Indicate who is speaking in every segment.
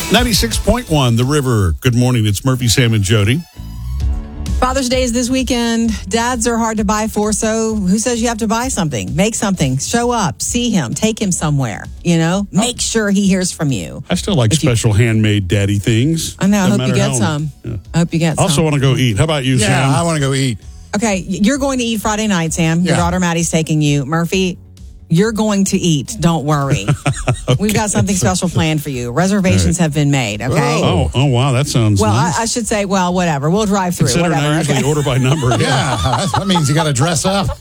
Speaker 1: 96.1, The River. Good morning. It's Murphy, Sam, and Jody.
Speaker 2: Father's Day is this weekend. Dads are hard to buy for, so who says you have to buy something? Make something. Show up. See him. Take him somewhere. Make sure he hears from you.
Speaker 1: I still like special handmade daddy things.
Speaker 2: I know. I hope you get some. I hope you get some.
Speaker 1: I also want to go eat. How about you, Sam?
Speaker 3: Yeah, I want to go eat.
Speaker 2: Okay, you're going to eat Friday night, Sam. Your
Speaker 3: Yeah.
Speaker 2: daughter Maddie's taking you. Murphy, you're going to eat. Don't worry. We've got something special planned for you. Reservations have been made, okay?
Speaker 1: Oh, wow. That sounds
Speaker 2: Well,
Speaker 1: nice.
Speaker 2: I should say, whatever. We'll drive through.
Speaker 1: Considering
Speaker 2: Whatever.
Speaker 1: I usually
Speaker 2: Okay.
Speaker 1: order by number.
Speaker 3: Yeah, that means you got to dress up.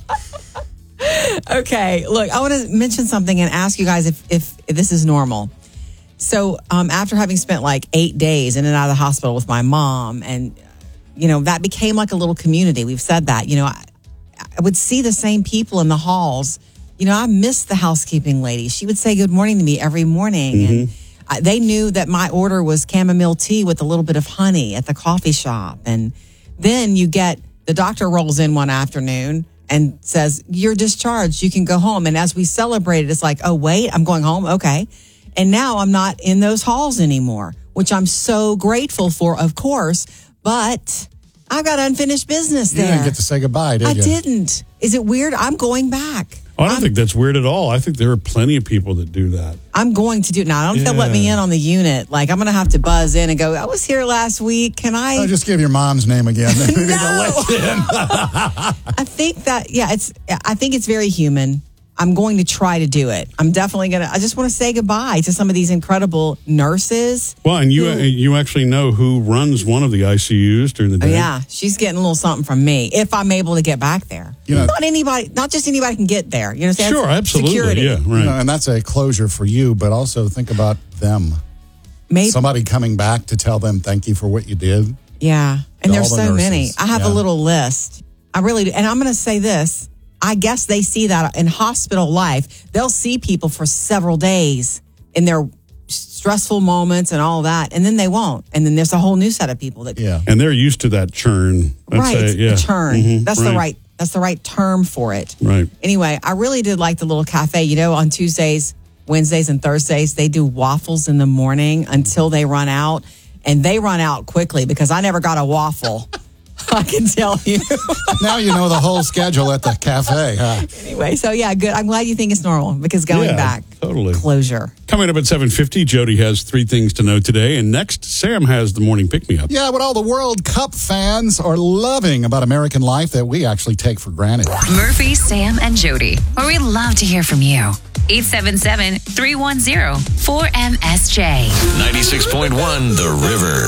Speaker 2: Okay, look, I want to mention something and ask you guys if this is normal. So after having spent like 8 days in and out of the hospital with my mom, and, that became like a little community. We've said that. I would see the same people in the halls. I missed the housekeeping lady. She would say good morning to me every morning.
Speaker 1: Mm-hmm.
Speaker 2: And they knew that my order was chamomile tea with a little bit of honey at the coffee shop. And then the doctor rolls in one afternoon and says, you're discharged. You can go home. And as we celebrated, it's like, oh, wait, I'm going home. Okay. And now I'm not in those halls anymore, which I'm so grateful for, of course. But I've got unfinished business
Speaker 3: You
Speaker 2: there.
Speaker 3: didn't get to say goodbye, did you?
Speaker 2: I didn't. Is it weird? I'm going back.
Speaker 1: I don't think that's weird at all. I think there are plenty of people that do that.
Speaker 2: I'm going to do it now. I don't think they'll let me in on the unit. Like, I'm going to have to buzz in and go, I was here last week. Can I?
Speaker 3: Oh, just give your mom's name again. Then we need to
Speaker 2: No.
Speaker 3: let you in.
Speaker 2: I think that, I think it's very human. I'm going to try to do it. I'm definitely going to, I just want to say goodbye to some of these incredible nurses.
Speaker 1: Well, and you actually know who runs one of the ICUs during the
Speaker 2: Oh,
Speaker 1: day.
Speaker 2: yeah, she's getting a little something from me if I'm able to get back there. Not just anybody can get there. You know what I'm saying?
Speaker 1: Sure, absolutely.
Speaker 2: Security.
Speaker 1: Yeah, right.
Speaker 3: And that's a closure for you, but also think about them.
Speaker 2: Maybe.
Speaker 3: Somebody coming back to tell them thank you for what you did.
Speaker 2: Yeah. And
Speaker 3: To
Speaker 2: there's
Speaker 3: all the
Speaker 2: so
Speaker 3: nurses.
Speaker 2: many. I have a
Speaker 3: Yeah.
Speaker 2: little list. I really do. And I'm going to say this. I guess they see that in hospital life. They'll see people for several days in their stressful moments and all that. And then they won't. And then there's a whole new set of people that.
Speaker 3: Yeah.
Speaker 1: And they're used to that churn.
Speaker 2: The churn.
Speaker 1: Mhm,
Speaker 2: That's the right term for it.
Speaker 1: Right.
Speaker 2: Anyway, I really did like the little cafe. On Tuesdays, Wednesdays, and Thursdays, they do waffles in the morning until they run out. And they run out quickly because I never got a waffle. I can tell you.
Speaker 3: Now you know the whole schedule at the cafe, huh?
Speaker 2: Anyway, so yeah, good. I'm glad you think it's normal because going
Speaker 1: Yeah,
Speaker 2: back,
Speaker 1: totally.
Speaker 2: closure.
Speaker 1: Coming up at 7:50, Jody has 3 things to know today. And next, Sam has the morning pick-me-up.
Speaker 3: Yeah, what all the World Cup fans are loving about American life that we actually take for granted.
Speaker 4: Murphy, Sam, and Jody, where we love to hear from you. 877-310-4MSJ.
Speaker 5: 96.1 The River.